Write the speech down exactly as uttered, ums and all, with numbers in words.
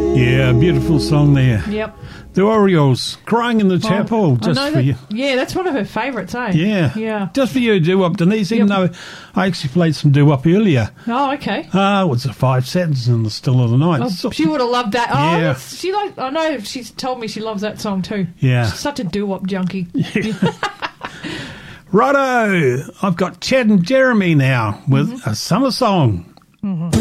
Yeah, beautiful song there. Yep. The Orioles, Crying in the Chapel, I just know for that, you. Yeah, that's one of her favourites, eh? Yeah. Yeah. Just for you, doo-wop, Denise, even Yep. though I actually played some doo-wop earlier. Oh, okay. Ah, uh, what's it, Five Sentences in the Still of the Night. Oh, So- she would have loved that. Oh, Yeah. that's- she like. I know she's told me she loves that song too. Yeah. She's such a doo-wop junkie. Righto, I've got Chad and Jeremy now with Mm-hmm. a summer song. Mm-hmm.